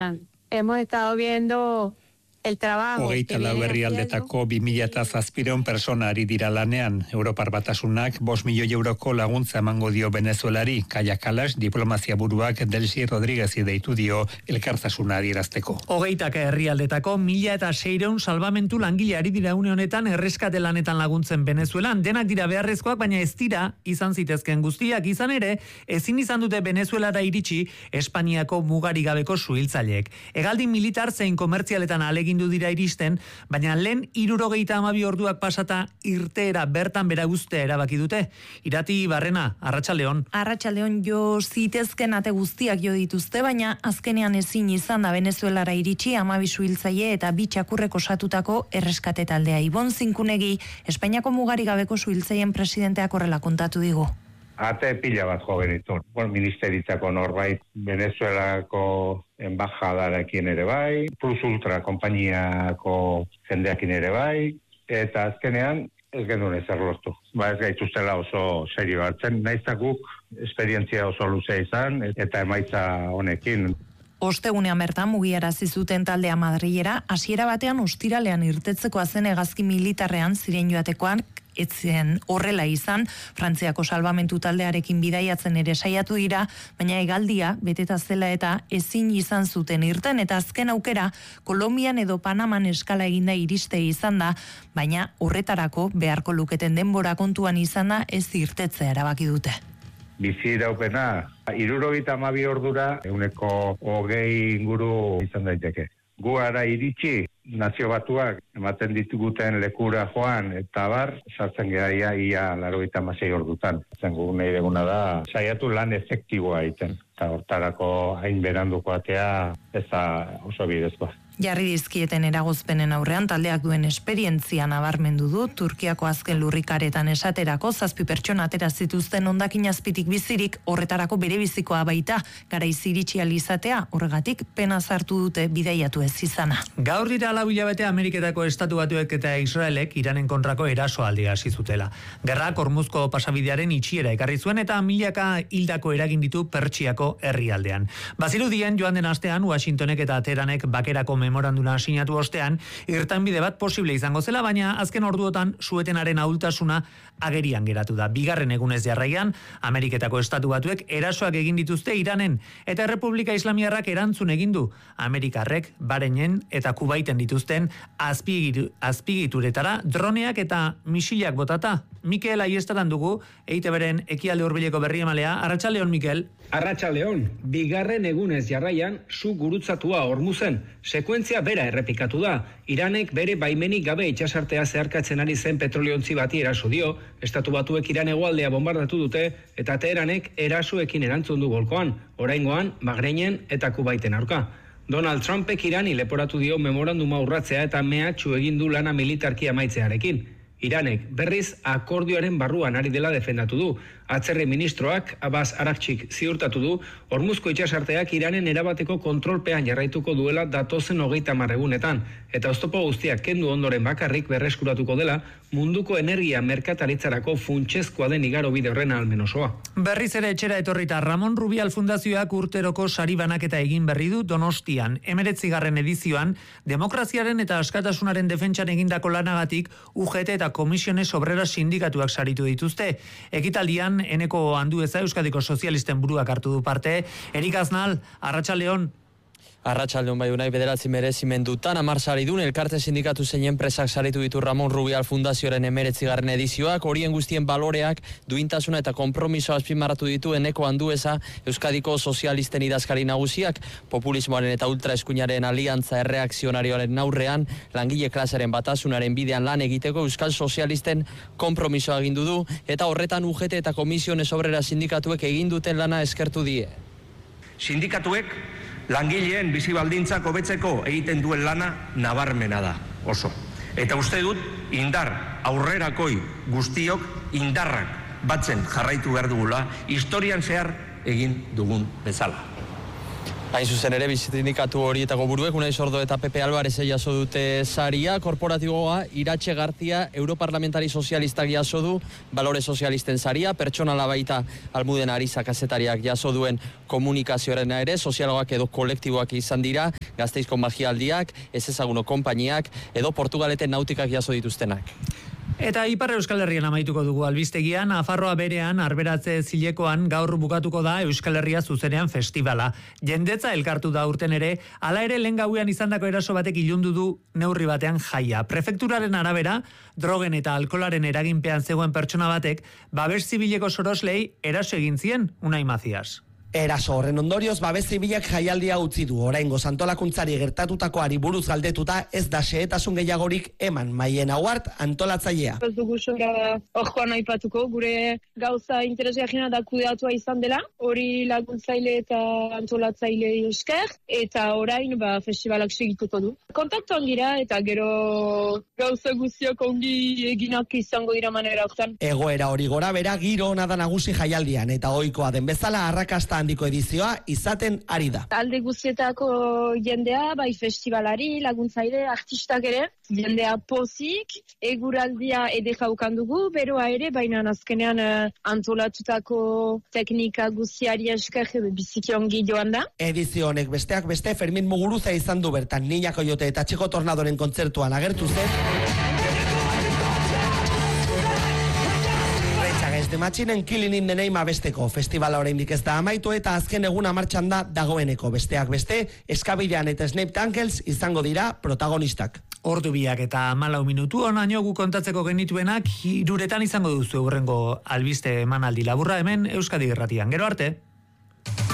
Hemos estado viendo el trabajo. Hogeita lau herrialdetako 2.700 persona ari dira lanean. Europar Batasunak 5 milioi euroko laguntza emango dio Venezuelari. Kaia Kalas, diplomazia buruak Delsi Rodríguez deitu dio elkartasuna adierazteko. Hogeitaka herrialdetako 1.600 salbamentu langile ari dira une honetan erreskate lanetan laguntzen Venezuelan. Denak dira beharrezkoak, baina ez dira izan zitezken guztiak. Izan ere, ezin izan dute Venezuelara iritsi Espainiako mugari gabeko suhiltzaileek. Hegaldi militar zein komertzialetan alegin dira iristen, baina lehen 72 orduak pasata irteera bertan bera guztea erabaki dute. Irati Barrena, Arratsaldeon. Arratsaldeon, jo zitezken ate guztiak jo dituzte, baina azkenean ezin izan da Venezuelara iritsi 12 suhiltzaile eta 2 txakurrek osatutako erreskate taldea. Ibon Zinkunegi, Espainiako mugari gabeko suhiltzaileen presidenteak horrela kontatu digu. Ate pila bat jo genitun. Ministeritzako norbait, Venezuelako embajadarekin ere bai, Plus Ultra konpainiako jendeakin ere bai, eta azkenean ez genuen ezer lortu. Ez gaituztela oso serio hartzen, naizta guk esperientzia oso luzea izan, eta emaitza honekin. Ostegunean bertan mugiarazi zuten taldea Madrilera, hasiera batean ostiralean irtetzeko zen hegazki militarrean ziren joatekoan, etzen horrela izan, Frantziako salbamentu taldearekin bidaiatzen ere saiatu dira, baina hegaldia beteta zela eta ezin izan zuten irten, eta azken aukera Kolonbian edo Panaman eskala eginda iriste izan da, baina horretarako beharko luketen denbora kontuan izan da ez irtetzea erabaki dute. Bizi iraupena 72 ordura 120 inguru izan daiteke. Gu ara iritsi, Nazio Batuak ematen dituguten lekura joan eta bar, sartzen gara ia 96 ordutan. Zengu nahi deguna da, saiatu lan efektiboa egiten. Eta hortarako hain beranduko atea ez da oso bidezkoa. Jarri dizkieten eragozpenen aurrean taldeak duen esperientzia nabarmendu du. Turkiako azken lurrikaretan esaterako 7 pertsona atera zituzten hondakin azpitik bizirik, horretarako bere bizikoa baita, garaiz iritsi ahal izatea, horregatik pena sartu dute bidaiatu ez izana. Gaur dira 4 hilabete Ameriketako Estatu Batuek eta Israelek Iranen kontrako erasoaldia hasi zutela. Gerrak Hormuzko pasabidearen itxiera ekarri zuen eta milaka hildako eragin ditu Pertsiako herrialdean. Bazirudien joan den astean Washingtonek eta Teheranek bakerako memoranduna sinatu ostean, irtenbide bat posible izango zela, baina azken orduotan suetenaren ahultasuna agerian geratu da. Bigarren egunez jarraian, Ameriketako Estatu Batuek erasoak egin dituzte Iranen, eta Errepublika Islamiarrak erantzun egin du. Amerikarrek Bahreinen eta Kubaiten dituzten azpigituretara droneak eta misilak botata. Mikel Aiestaran dugu, EITBren ekialde hurbileko berriemalea. Arratsaldeon, Mikel. Arratsaldeon, bigarren egunez jarraian su gurutzatua Hormuzen. Sekuentzia bera errepikatu da. Iranek bere baimenik gabe itsasartea zeharkatzen ari zen petroliontzi bati eraso dio. Estatu Batuek Iran hegoaldea bombardatu dute eta Teheranek erasoekin erantzun du golkoan. Oraingoan Bahreinen eta Kubaiten aurka. Donald Trumpek Irani leporatu dio memoranduma urratzea eta mehatxu egin du lana militarki amaitzearekin. Iranek berriz akordioaren barruan ari dela defendatu du. Atzerri ministroak Abbas Araghchik ziurtatu du Hormuzko itsasarteak Iranen erabateko kontrolpean jarraituko duela datozen 30 egunetan, eta oztopo guztiak kendu ondoren bakarrik berreskuratuko dela munduko energia merkataritzarako funtsezkoa den igarobide horren ahalmen osoa. Berriz ere etxera etorrita Ramon Rubial Fundazioak urteroko sari banaketa egin berri du Donostian. 19. edizioan demokraziaren eta askatasunaren defentsan egindako lanagatik UGT eta Komisiones Obreras sindikatuak saritu dituzte. Ekitaldian Eneko Andueza Euskadiko sozialisten buruak hartu du parte. Erik Aznal, Arratsaldeon. Arratsaldeon bai unai 9 merezimendutan 10 saridun elkarte sindikatu zein enpresak saritu ditu Ramon Rubial Fundazioaren 19. edizioak, horien guztien baloreak, duintasuna eta konpromisoa azpimarratu ditu Eneko Andueza Euskadiko sozialisten idazkari nagusiak. Populismoaren eta ultraeskuinaren aliantza erreakzionarioaren aurrean, langile klasearen batasunaren bidean lan egiteko euskal sozialisten konpromisoa agindu du, eta horretan UGT eta Komisiones Obreras sindikatuek egin duten lana eskertu die. Sindikatuek langileen bizi baldintzak hobetzeko egiten duen lana nabarmena da, oso. Eta uste dut, indar aurrerakoi guztiok indarrak batzen jarraitu behar dugula, historian zehar egin dugun bezala. Hain zuzen ere, sindikatu horietako buruek, Unai Sordo eta Pepe Alvarez jaso dute saria, korporatiboa Iratxe Gartia, Europarlamentari Sozialistak jaso du, Balore Sozialisten saria, pertsonala baita Almuden Ariza kazetariak jaso duen komunikazioarena ere, sozialoak edo kolektiboak izan dira, Gasteizko magialdiak, ez ezaguno konpainiak, edo Portugaleten nautikak jaso dituztenak. Eta Ipar Euskal Herrian amaituko dugu albistegian, Nafarroa berean, Arberatze Zilekoan gaur bukatuko da Euskal Herria zuzenean festivala. Jendetza elkartu da urten ere, hala ere lehen gauean izandako eraso batek ilundu du neurri batean jaia. Prefekturaren arabera, drogen eta alkolaren eraginpean zegoen pertsona batek, babes zibileko soroslei eraso egin zien, Unai Mazias. Eraso horren ondorioz, babes zibilak jaialdia utzi du. Oraingoz antolakuntzari gertatutakoari buruz galdetuta ez da xehetasun gehiagorik eman. Maien Auart antolatzailea. Ez dugu sola orkoan aipatuko, gure gauza interesgarriena da kudeatua izan dela, hori laguntzaile eta antolatzaile esker, eta orain festivalak segituko du. Kontaktuan gira eta gero gauza guztiok ongi eginak izango dira manera hortan. Egoera hori gora bera giro ona da nagusi jaialdian eta ohikoa den bezala arrakasta handiko edizioa izaten ari da. Alde guztietako jendea, bai festivalari, laguntzaile, artistak ere, jendea pozik, eguraldia edeka ukan dugu, beroa ere, baina azkenean antolatutako teknika guztiari esker biziki ongi joan da. Edizio honek besteak beste Fermin Muguruza izan du bertan, Niña Koyote eta Txiko Tornadoren kontzertuan agertu zen. De Matxinen Killing in the Name abesteko festivala oraindik ez da amaitu eta azken eguna martxan da dagoeneko, besteak beste, Eskabilean eta Snape Tankels izango dira protagonistak. Ordu biak eta 14 minutu onaino gu kontatzeko genituenak 3 izango duzu hurrengo albiste emanaldi laburra hemen Euskadi Irratian. Gero arte.